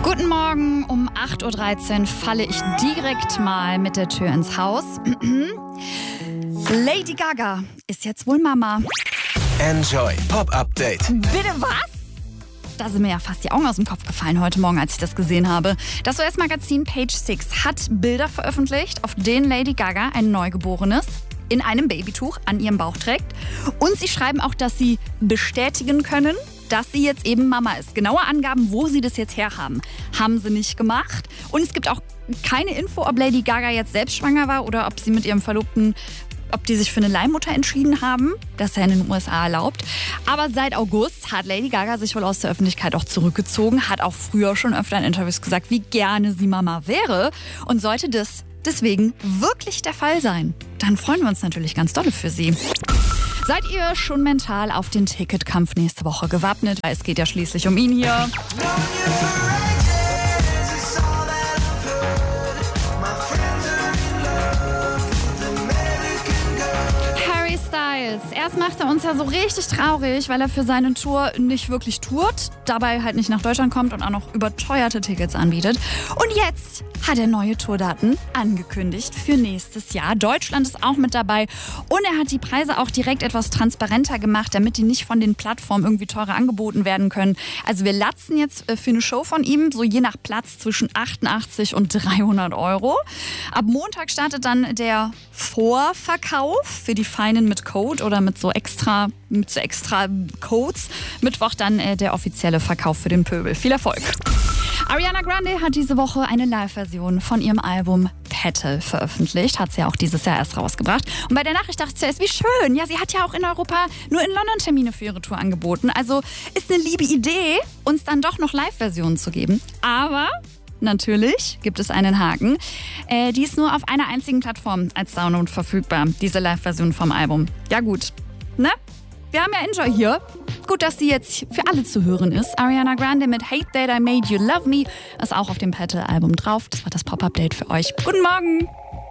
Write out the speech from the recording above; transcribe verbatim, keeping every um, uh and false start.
Guten Morgen, um acht Uhr dreizehn falle ich direkt mal mit der Tür ins Haus. Lady Gaga ist jetzt wohl Mama. Enjoy Pop Update. Bitte was? Da sind mir ja fast die Augen aus dem Kopf gefallen heute Morgen, als ich das gesehen habe. Das U S-Magazin Page six hat Bilder veröffentlicht, auf denen Lady Gaga ein Neugeborenes in einem Babytuch an ihrem Bauch trägt. Und sie schreiben auch, dass sie bestätigen können, dass sie jetzt eben Mama ist. Genaue Angaben, wo sie das jetzt herhaben, haben sie nicht gemacht. Und es gibt auch keine Info, ob Lady Gaga jetzt selbst schwanger war oder ob sie mit ihrem Verlobten, ob die sich für eine Leihmutter entschieden haben. Das ist ja in den U S A erlaubt. Aber seit August hat Lady Gaga sich wohl aus der Öffentlichkeit auch zurückgezogen, hat auch früher schon öfter in Interviews gesagt, wie gerne sie Mama wäre. Und sollte das deswegen wirklich der Fall sein, dann freuen wir uns natürlich ganz doll für sie. Seid ihr schon mental auf den Ticketkampf nächste Woche gewappnet? Weil es geht ja schließlich um ihn hier. Harry Styles. Erst macht er uns ja so richtig traurig, weil er für seine Tour nicht wirklich tourt, dabei halt nicht nach Deutschland kommt und auch noch überteuerte Tickets anbietet. Und jetzt hat er neue Tourdaten angekündigt für nächstes Jahr. Deutschland ist auch mit dabei und er hat die Preise auch direkt etwas transparenter gemacht, damit die nicht von den Plattformen irgendwie teurer angeboten werden können. Also wir latzen jetzt für eine Show von ihm, so je nach Platz, zwischen achtundachtzig und dreihundert Euro. Ab Montag startet dann der Vorverkauf für die Feinen mit Code oder mit so extra, mit so extra Codes. Mittwoch dann äh, der offizielle Verkauf für den Pöbel. Viel Erfolg! Ariana Grande hat diese Woche eine Live-Version von ihrem Album Petal veröffentlicht. Hat sie ja auch dieses Jahr erst rausgebracht. Und bei der Nachricht dachte ich zuerst, wie schön. Ja, sie hat ja auch in Europa nur in London Termine für ihre Tour angeboten. Also ist eine liebe Idee, uns dann doch noch Live-Versionen zu geben. Aber natürlich gibt es einen Haken. Äh, die ist nur auf einer einzigen Plattform als Download verfügbar, diese Live-Version vom Album. Ja gut, ne? Wir haben ja Enjoy hier. Gut, dass sie jetzt für alle zu hören ist. Ariana Grande mit Hate That I Made You Love Me ist auch auf dem Petal-Album drauf. Das war das Pop-Update für euch. Guten Morgen!